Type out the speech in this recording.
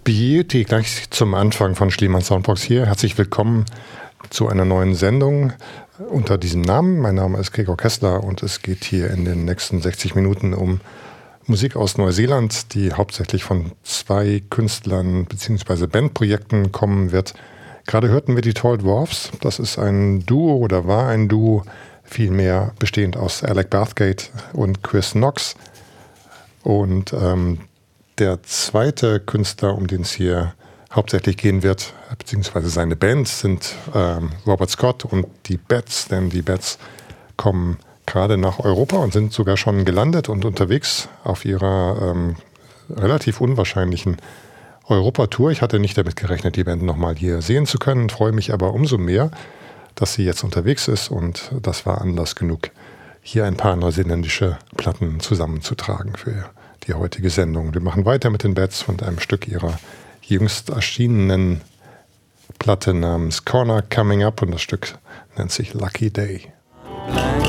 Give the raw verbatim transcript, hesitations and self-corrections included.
Beauty gleich zum Anfang von Schliemann Soundbox hier. Herzlich willkommen zu einer neuen Sendung unter diesem Namen. Mein Name ist Gregor Kessler und es geht hier in den nächsten sechzig Minuten um Musik aus Neuseeland, die hauptsächlich von zwei Künstlern bzw. Bandprojekten kommen wird. Gerade hörten wir die Tall Dwarfs. Das ist ein Duo oder war ein Duo, vielmehr bestehend aus Alec Bathgate und Chris Knox. Und ähm, der zweite Künstler, um den es hier hauptsächlich gehen wird, beziehungsweise seine Band, sind ähm, Robert Scott und die Bats, denn die Bats kommen gerade nach Europa und sind sogar schon gelandet und unterwegs auf ihrer ähm, relativ unwahrscheinlichen Europatour. Ich hatte nicht damit gerechnet, die Band nochmal hier sehen zu können, freue mich aber umso mehr, dass sie jetzt unterwegs ist, und das war Anlass genug, hier ein paar neuseeländische Platten zusammenzutragen für die heutige Sendung. Wir machen weiter mit den Bats und einem Stück ihrer jüngst erschienenen Platte namens Corner Coming Up, und das Stück nennt sich Lucky Day.